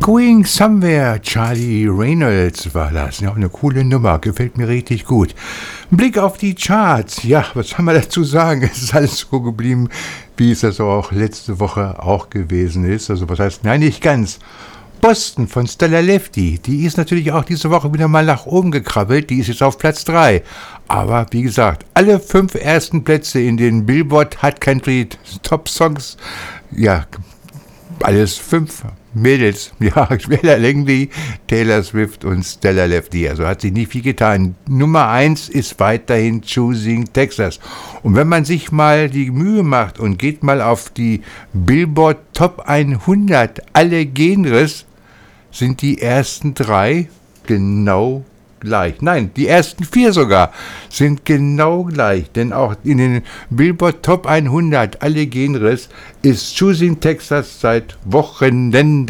Going Somewhere, Charlie Reynolds war das. Ja, eine coole Nummer, gefällt mir richtig gut. Blick auf die Charts. Ja, was haben wir dazu sagen? Es ist alles so geblieben, wie es also auch letzte Woche auch gewesen ist. Also was heißt, nein, nicht ganz. Boston von Stella Lefty, die ist natürlich auch diese Woche wieder mal nach oben gekrabbelt. Die ist jetzt auf Platz 3. Aber wie gesagt, alle 5 ersten Plätze in den Billboard Hot Country Top Songs, ja, alles 5 Mädels, ja, Bella Langley, Taylor Swift und Stella Lefty. Also hat sich nicht viel getan. Nummer 1 ist weiterhin Choosing Texas. Und wenn man sich mal die Mühe macht und geht mal auf die Billboard Top 100, alle Genres, sind die ersten 3 genau gleich. Nein, die ersten 4 sogar sind genau gleich, denn auch in den Billboard Top 100, alle Genres, ist Choosing Texas seit Wochen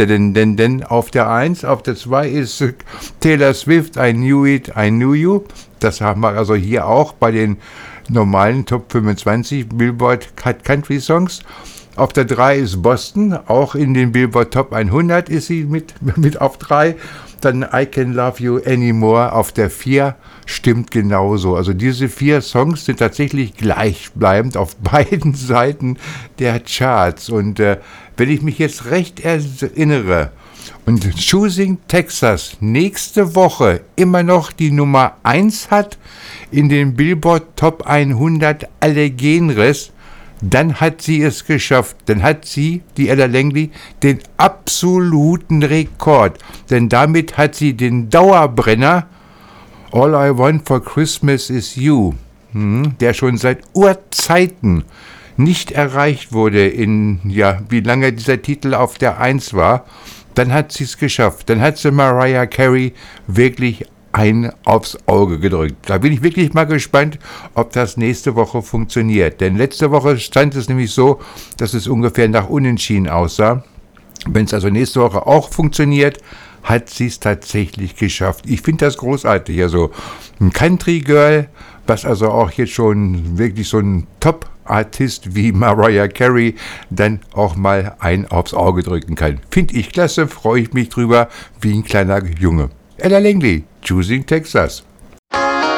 auf der 1, auf der 2 ist Taylor Swift, I Knew It, I Knew You. Das haben wir also hier auch bei den normalen Top 25 Billboard Country Songs. Auf der 3 ist Boston, auch in den Billboard Top 100 ist sie mit auf 3. Dann I Can Love You Anymore auf der 4 stimmt genauso. Also diese 4 Songs sind tatsächlich gleichbleibend auf beiden Seiten der Charts. Und wenn ich mich jetzt recht erinnere und Choosing Texas nächste Woche immer noch die Nummer 1 hat in den Billboard Top 100 alle Genres, dann hat sie es geschafft. Dann hat sie, die Ella Langley, den absoluten Rekord. Denn damit hat sie den Dauerbrenner All I Want for Christmas is You, der schon seit Urzeiten nicht erreicht wurde, wie lange dieser Titel auf der 1 war. Dann hat sie es geschafft. Dann hat sie Mariah Carey wirklich aufs Auge gedrückt. Da bin ich wirklich mal gespannt, ob das nächste Woche funktioniert. Denn letzte Woche stand es nämlich so, dass es ungefähr nach Unentschieden aussah. Wenn es also nächste Woche auch funktioniert, hat sie es tatsächlich geschafft. Ich finde das großartig. Also ein Country Girl, was also auch jetzt schon wirklich so ein Top-Artist wie Mariah Carey dann auch mal aufs Auge drücken kann. Finde ich klasse, freue ich mich drüber, wie ein kleiner Junge. Ella Langley, Choosing Texas.